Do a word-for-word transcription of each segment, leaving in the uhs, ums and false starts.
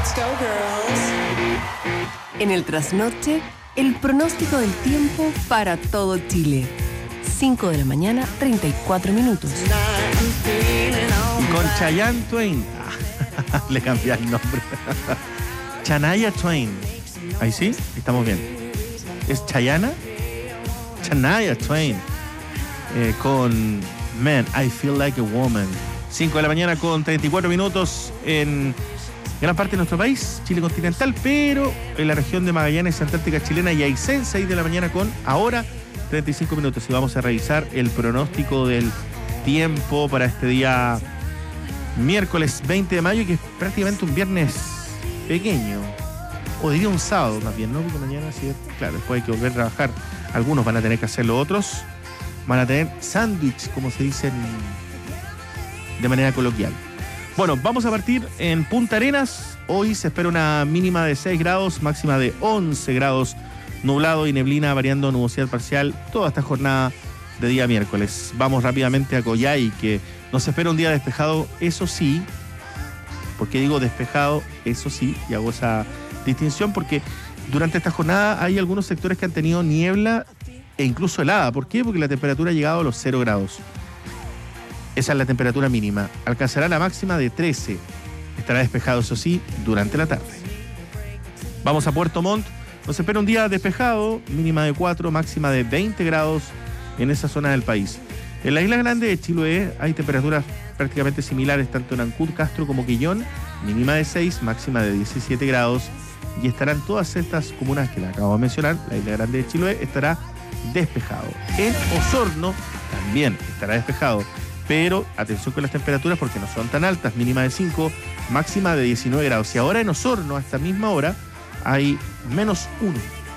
Let's go, girls. En el trasnoche, el pronóstico del tiempo para todo Chile. cinco de la mañana, treinta y cuatro minutos. Y con Chayanne Twain. Ah, le cambié el nombre. Shania Twain. Ahí sí, estamos bien. ¿Es Chayana? Shania Twain. Eh, con Man, I Feel Like a Woman. cinco de la mañana con treinta y cuatro minutos en gran parte de nuestro país, Chile continental, pero en la región de Magallanes, Antártica chilena y Aysén, seis de la mañana con ahora treinta y cinco minutos. Y vamos a revisar el pronóstico del tiempo para este día miércoles veinte de mayo, que es prácticamente un viernes pequeño, o diría un sábado más bien, ¿no? Porque mañana sí, claro, después hay que volver a trabajar. Algunos van a tener que hacerlo, otros van a tener sándwich, como se dice de manera coloquial. Bueno, vamos a partir en Punta Arenas. Hoy se espera una mínima de seis grados, máxima de once grados, nublado y neblina, variando nubosidad parcial toda esta jornada de día miércoles. Vamos rápidamente a Coyhai, que nos espera un día despejado, eso sí. ¿Por qué digo despejado? Eso sí, y hago esa distinción porque durante esta jornada hay algunos sectores que han tenido niebla e incluso helada. ¿Por qué? Porque la temperatura ha llegado a los cero grados. Esa es la temperatura mínima. Alcanzará la máxima de trece. Estará despejado, eso sí, durante la tarde. Vamos a Puerto Montt. Nos espera un día despejado, mínima de cuatro, máxima de veinte grados en esa zona del país. En la isla grande de Chiloé hay temperaturas prácticamente similares tanto en Ancud, Castro como Quillón, mínima de seis, máxima de diecisiete grados, y estarán todas estas comunas que le acabo de mencionar. La isla grande de Chiloé estará despejado. En Osorno también estará despejado, pero atención con las temperaturas porque no son tan altas, mínima de cinco, máxima de diecinueve grados. Y ahora en Osorno, a esta misma hora, hay menos uno.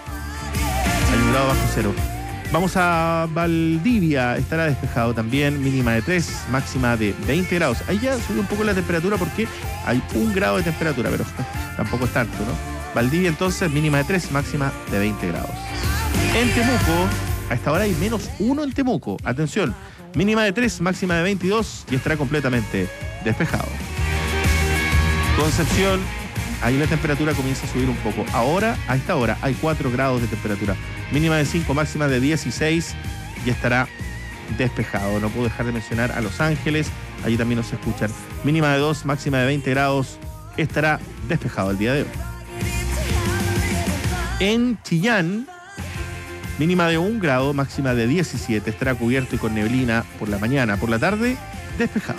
Hay un grado bajo cero. Vamos a Valdivia, estará despejado también, mínima de tres, máxima de veinte grados. Ahí ya subió un poco la temperatura porque hay un grado de temperatura, pero tampoco es tanto, ¿no? Valdivia entonces, mínima de tres, máxima de veinte grados. En Temuco, a esta hora hay menos uno en Temuco. Atención, mínima de tres, máxima de veintidós y estará completamente despejado. Concepción, ahí la temperatura comienza a subir un poco. Ahora, a esta hora, hay cuatro grados de temperatura. Mínima de cinco, máxima de dieciséis y estará despejado. No puedo dejar de mencionar a Los Ángeles, allí también nos escuchan. Mínima de dos, máxima de veinte grados, estará despejado el día de hoy. En Chillán, mínima de un grado, máxima de diecisiete, estará cubierto y con neblina por la mañana, por la tarde, despejado.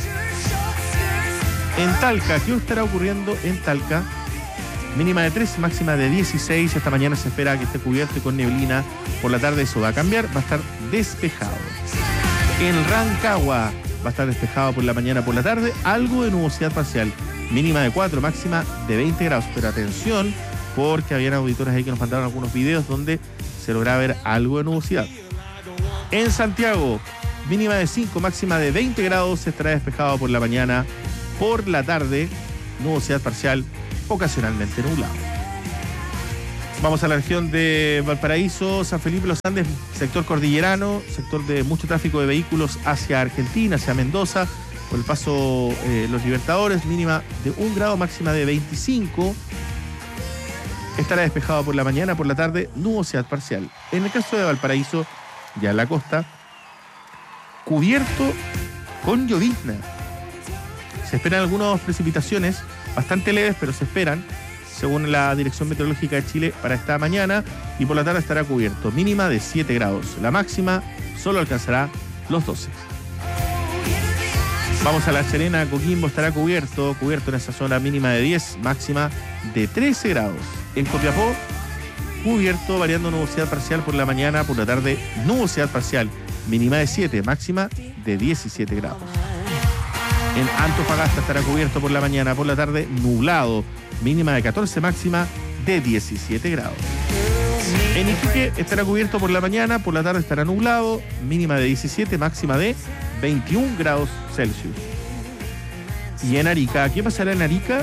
En Talca, ¿qué estará ocurriendo en Talca? Mínima de tres, máxima de dieciséis. Esta mañana se espera que esté cubierto y con neblina. Por la tarde eso va a cambiar, va a estar despejado. En Rancagua va a estar despejado por la mañana, por la tarde. Algo de nubosidad parcial. Mínima de cuatro, máxima de veinte grados. Pero atención, porque habían auditores ahí que nos mandaron algunos videos donde se lograba ver algo de nubosidad. En Santiago, mínima de cinco, máxima de veinte grados. Estará despejado por la mañana. Por la tarde, nubosidad parcial, ocasionalmente nublado. Vamos a la región de Valparaíso, San Felipe, Los Andes, sector cordillerano, sector de mucho tráfico de vehículos hacia Argentina, hacia Mendoza, por el paso eh, Los Libertadores, mínima de un grado, máxima de veinticinco. Estará despejado por la mañana, por la tarde, nubosidad parcial. En el caso de Valparaíso, ya en la costa, cubierto con llovizna. Se esperan algunas precipitaciones bastante leves, pero se esperan, según la Dirección Meteorológica de Chile, para esta mañana, y por la tarde estará cubierto. Mínima de siete grados. La máxima solo alcanzará los doce. Vamos a La Serena, Coquimbo estará cubierto, cubierto en esa zona, mínima de diez, máxima de trece grados. En Copiapó, cubierto, variando nubosidad parcial por la mañana, por la tarde, nubosidad parcial, mínima de siete, máxima de diecisiete grados. En Antofagasta estará cubierto por la mañana, por la tarde, nublado, mínima de catorce, máxima de diecisiete grados. En Iquique estará cubierto por la mañana, por la tarde estará nublado, mínima de diecisiete, máxima de veintiún grados Celsius. Y en Arica, ¿qué pasará en Arica?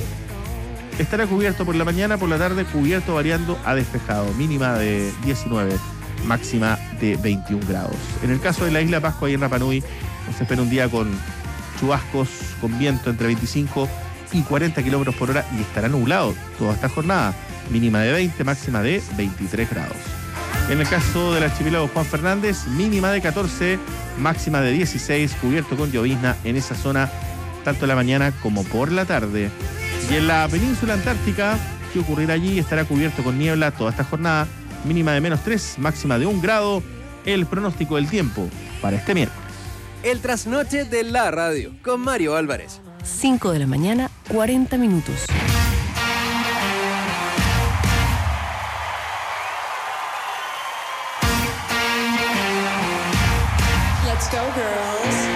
Estará cubierto por la mañana, por la tarde, cubierto variando a despejado, mínima de diecinueve, máxima de veintiún grados. En el caso de la isla Pascua y en Rapa Nui, nos espera un día con chubascos, con viento entre veinticinco y cuarenta kilómetros por hora y estará nublado toda esta jornada. Mínima de veinte, máxima de veintitrés grados. En el caso del archipiélago Juan Fernández, mínima de catorce, máxima de dieciséis, cubierto con llovizna en esa zona, tanto en la mañana como por la tarde. Y en la península antártica, ¿qué ocurrirá allí? Estará cubierto con niebla toda esta jornada, mínima de menos tres, máxima de un grado. El pronóstico del tiempo para este miércoles. El trasnoche de la radio con Mario Álvarez. cinco de la mañana, cuarenta minutos.